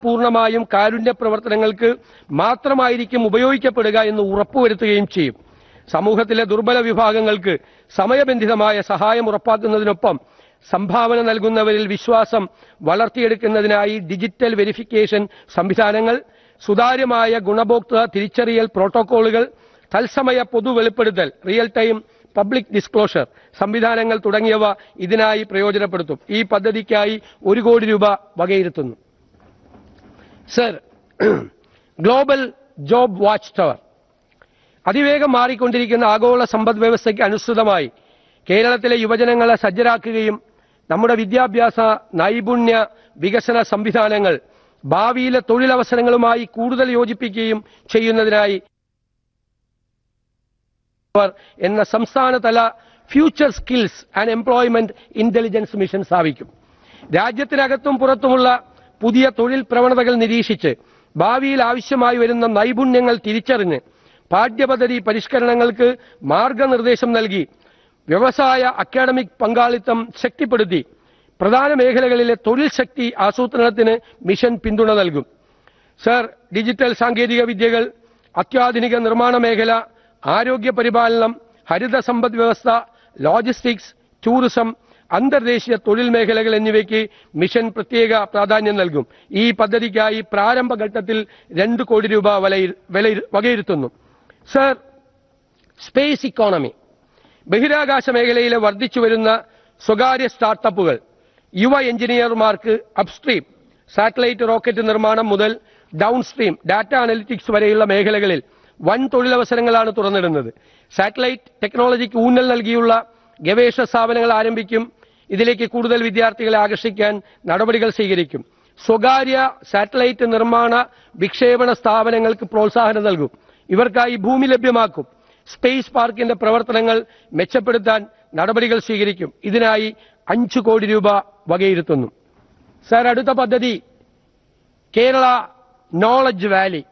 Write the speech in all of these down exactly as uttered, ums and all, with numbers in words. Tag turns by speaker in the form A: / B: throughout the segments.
A: പൂർണ്ണമായും കാരുണ്യ പ്രവർത്തനങ്ങൾക്ക് മാത്രമായിരിക്കും ഉപയോഗിക്കപ്പെടുക എന്ന് ഉറപ്പുവരുത്തുകയും ചെയ്യും. സമൂഹത്തിലെ ദുർബല വിഭാഗങ്ങൾക്ക് സമയബന്ധിതമായ സഹായം ഉറപ്പാക്കുന്നതിനൊപ്പം സംഭാവന നൽകുന്നവരിൽ വിശ്വാസം വളർത്തിയെടുക്കുന്നതിനായി ഡിജിറ്റൽ വെരിഫിക്കേഷൻ സംവിധാനങ്ങൾ, സുതാര്യമായ ഗുണഭോക്തൃ തിരിച്ചറിയൽ പ്രോട്ടോക്കോളുകൾ, തത്സമയ പൊതു വെളിപ്പെടുത്തൽ റിയൽ ടൈം പബ്ലിക് ഡിസ്ക്ലോഷർ സംവിധാനങ്ങൾ തുടങ്ങിയവ ഇതിനായി പ്രയോജനപ്പെടുത്തും. ഈ പദ്ധതിക്കായി ഒരു കോടി രൂപ വകയിരുത്തുന്നു. Sir, global job watch tower അതിവേഗം മാറിക്കൊണ്ടിരിക്കുന്ന ആഗോള സമ്പദ് വ്യവസ്ഥയ്ക്ക് അനുസൃതമായി കേരളത്തിലെ യുവജനങ്ങളെ സജ്ജരാക്കുകയും നമ്മുടെ വിദ്യാഭ്യാസ നൈപുണ്യ വികസന സംവിധാനങ്ങൾ ഭാവിയിലെ തൊഴിലവസരങ്ങളുമായി കൂടുതൽ യോജിപ്പിക്കുകയും ചെയ്യുന്നതിനായി എന്ന സംസ്ഥാനതല future skills and employment intelligence mission സ്ഥാപിക്കും. രാജ്യത്തിനകത്തും പുറത്തുമുള്ള പുതിയ തൊഴിൽ പ്രവണതകൾ നിരീക്ഷിച്ച് ഭാവിയിൽ ആവശ്യമായി വരുന്ന നൈപുണ്യങ്ങൾ തിരിച്ചറിഞ്ഞ് പാഠ്യപദ്ധതി പരിഷ്കരണങ്ങൾക്ക് മാർഗനിർദ്ദേശം നൽകി വ്യവസായ അക്കാഡമിക് പങ്കാളിത്തം ശക്തിപ്പെടുത്തി പ്രധാന മേഖലകളിലെ തൊഴിൽ ശക്തി ആസൂത്രണത്തിന് മിഷൻ പിന്തുണ നൽകും. സർ, ഡിജിറ്റൽ സാങ്കേതിക വിദ്യകൾ, അത്യാധുനിക നിർമ്മാണ മേഖല, ആരോഗ്യ പരിപാലനം, ഹരിത സമ്പദ് വ്യവസ്ഥ, ലോജിസ്റ്റിക്സ്, ടൂറിസം, അന്തർദേശീയ തൊഴിൽ മേഖലകൾ എന്നിവയ്ക്ക് മിഷൻ പ്രത്യേക പ്രാധാന്യം നൽകും. ഈ പദ്ധതിക്കായി പ്രാരംഭഘട്ടത്തിൽ രണ്ട് കോടി രൂപ വകയിരുത്തുന്നു. സർ, സ്പേസ് ഇക്കോണമി ബഹിരാകാശ മേഖലയിലെ വർദ്ധിച്ചുവരുന്ന സ്വകാര്യ സ്റ്റാർട്ടപ്പുകൾ യുവ എഞ്ചിനീയർമാർക്ക് അപ്സ്ട്രീം സാറ്റലൈറ്റ് റോക്കറ്റ് നിർമ്മാണം മുതൽ ഡൗൺസ്ട്രീം ഡാറ്റ അനലിറ്റിക്സ് വരെയുള്ള മേഖലകളിൽ വൻ തൊഴിലവസരങ്ങളാണ് തുറന്നിടുന്നത്. സാറ്റലൈറ്റ് ടെക്നോളജിക്ക് ഊന്നൽ നൽകിയുള്ള ഗവേഷണ സ്ഥാപനങ്ങൾ ആരംഭിക്കും. ഇതിലേക്ക് കൂടുതൽ വിദ്യാർത്ഥികളെ ആകർഷിക്കാൻ നടപടികൾ സ്വീകരിക്കും. സ്വകാര്യ സാറ്റലൈറ്റ് നിർമ്മാണ വിക്ഷേപണ സ്ഥാപനങ്ങൾക്ക് പ്രോത്സാഹനം നൽകും. ഇവർക്കായി ഭൂമി ലഭ്യമാക്കും. സ്പേസ് പാർക്കിന്റെ പ്രവർത്തനങ്ങൾ മെച്ചപ്പെടുത്താൻ നടപടികൾ സ്വീകരിക്കും. ഇതിനായി അഞ്ചു കോടി രൂപ വകയിരുത്തുന്നു. സർ, അടുത്ത പദ്ധതി കേരള നോളജ് വാലി.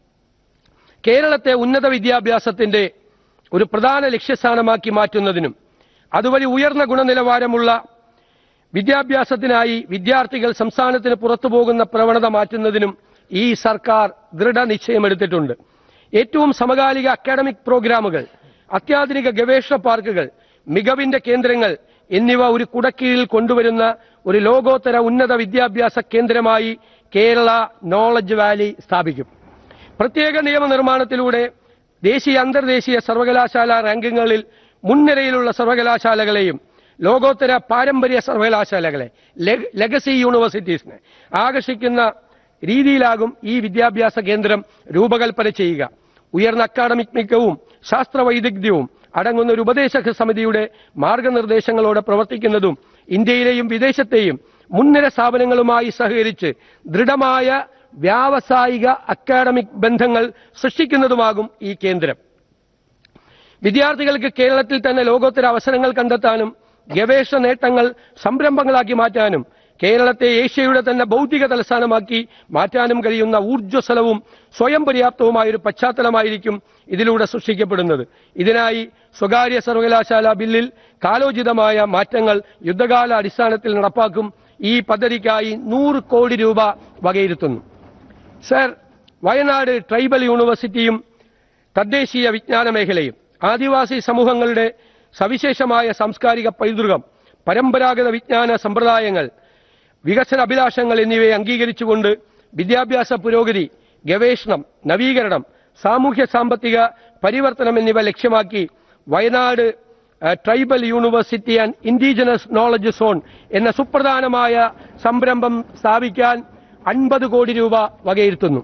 A: കേരളത്തെ ഉന്നത വിദ്യാഭ്യാസത്തിന്റെ ഒരു പ്രധാന ലക്ഷ്യസ്ഥാനമാക്കി മാറ്റുന്നതിനും അതുവഴി ഉയർന്ന ഗുണനിലവാരമുള്ള വിദ്യാഭ്യാസത്തിനായി വിദ്യാർത്ഥികൾ സംസ്ഥാനത്തിന് പുറത്തുപോകുന്ന പ്രവണത മാറ്റുന്നതിനും ഈ സർക്കാർ ദൃഢനിശ്ചയമെടുത്തിട്ടുണ്ട്. ഏറ്റവും സമകാലിക അക്കാഡമിക് പ്രോഗ്രാമുകൾ, അത്യാധുനിക ഗവേഷണ പാർക്കുകൾ, മികവിന്റെ കേന്ദ്രങ്ങൾ എന്നിവ ഒരു കുടക്കീഴിൽ കൊണ്ടുവരുന്ന ഒരു ലോകോത്തര ഉന്നത വിദ്യാഭ്യാസ കേന്ദ്രമായി കേരള നോളജ് വാലി സ്ഥാപിക്കും. പ്രത്യേക നിയമനിർമ്മാണത്തിലൂടെ ദേശീയ അന്തർദേശീയ സർവകലാശാല റാങ്കിങ്ങുകളിൽ മുൻനിരയിലുള്ള സർവകലാശാലകളെയും ലോകോത്തര പാരമ്പര്യ സർവകലാശാലകളെ, ലെഗസി യൂണിവേഴ്സിറ്റീസിനെ ആകർഷിക്കുന്ന രീതിയിലാകും ഈ വിദ്യാഭ്യാസ കേന്ദ്രം രൂപകൽപ്പന ചെയ്യുക. ഉയർന്ന അക്കാഡമിക് മികവും ശാസ്ത്രവൈദഗ്ധ്യവും അടങ്ങുന്ന ഒരു ഉപദേശക സമിതിയുടെ മാർഗനിർദ്ദേശങ്ങളോടെ പ്രവർത്തിക്കുന്നതും ഇന്ത്യയിലെയും വിദേശത്തെയും മുൻനിര സ്ഥാപനങ്ങളുമായി സഹകരിച്ച് ദൃഢമായ വ്യാവസായിക അക്കാഡമിക് ബന്ധങ്ങൾ സൃഷ്ടിക്കുന്നതുമാകും ഈ കേന്ദ്രം. വിദ്യാർത്ഥികൾക്ക് കേരളത്തിൽ തന്നെ ലോകോത്തര അവസരങ്ങൾ കണ്ടെത്താനും ഗവേഷണ നേട്ടങ്ങൾ സംരംഭങ്ങളാക്കി മാറ്റാനും കേരളത്തെ ഏഷ്യയുടെ തന്നെ ബൗദ്ധിക തലസ്ഥാനമാക്കി മാറ്റാനും കഴിയുന്ന ഊർജ്ജസ്വലവും സ്വയം പര്യാപ്തവുമായൊരു പശ്ചാത്തലമായിരിക്കും ഇതിലൂടെ സൃഷ്ടിക്കപ്പെടുന്നത്. ഇതിനായി സ്വകാര്യ സർവകലാശാല ബില്ലിൽ കാലോചിതമായ മാറ്റങ്ങൾ യുദ്ധകാല അടിസ്ഥാനത്തിൽ നടപ്പാക്കും. ഈ പദ്ധതിക്കായി നൂറ് കോടി രൂപ വകയിരുത്തുന്നു. സർ, വയനാട് ട്രൈബൽ യൂണിവേഴ്സിറ്റിയും തദ്ദേശീയ വിജ്ഞാന മേഖലയും ആദിവാസി സമൂഹങ്ങളുടെ സവിശേഷമായ സാംസ്കാരിക പൈതൃകം, പരമ്പരാഗത വിജ്ഞാന സമ്പ്രദായങ്ങൾ, വികസന അഭിലാഷങ്ങൾ എന്നിവയെ അംഗീകരിച്ചുകൊണ്ട് വിദ്യാഭ്യാസ പുരോഗതി, ഗവേഷണം, നവീകരണം, സാമൂഹ്യ സാമ്പത്തിക പരിവർത്തനം എന്നിവ ലക്ഷ്യമാക്കി Wayanad tribal university and indigenous knowledge zone എന്ന സുപ്രധാനമായ സംരംഭം സ്ഥാപിക്കാൻ അൻപത് കോടി രൂപ വകയിരുത്തുന്നു.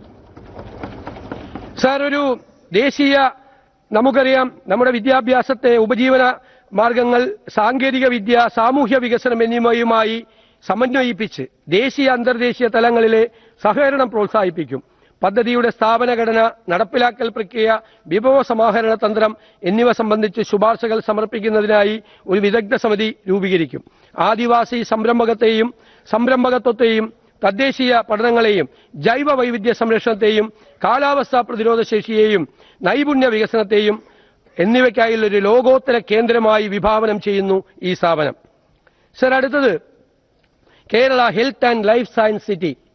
A: സാർ, ഒരു ദേശീയ നമുക്കറിയാം നമ്മുടെ വിദ്യാഭ്യാസത്തെ ഉപജീവന മാർഗങ്ങൾ, സാങ്കേതിക വിദ്യ, സാമൂഹ്യ വികസനം എന്നിവയുമായി സമന്വയിപ്പിച്ച് ദേശീയ അന്തർദേശീയ തലങ്ങളിലെ സഹകരണം പ്രോത്സാഹിപ്പിക്കും. പദ്ധതിയുടെ സ്ഥാപന ഘടന, നടപ്പിലാക്കൽ പ്രക്രിയ, വിഭവ സമാഹരണ തന്ത്രം എന്നിവ സംബന്ധിച്ച് ശുപാർശകൾ സമർപ്പിക്കുന്നതിനായി ഒരു വിദഗ്ധ സമിതി രൂപീകരിക്കും. ആദിവാസി സംരംഭകത്തെയും സംരംഭകത്വത്തെയും തദ്ദേശീയ പഠനങ്ങളെയും ജൈവ വൈവിധ്യ സംരക്ഷണത്തെയും കാലാവസ്ഥാ പ്രതിരോധ ശേഷിയെയും നൈപുണ്യ വികസനത്തെയും എന്നിവയ്ക്കായുള്ള ഒരു ലോകോത്തര കേന്ദ്രമായി വിഭാവനം ചെയ്യുന്നു ഈ സ്ഥാപനം. സർ, അടുത്തത് Kerala health and life science city.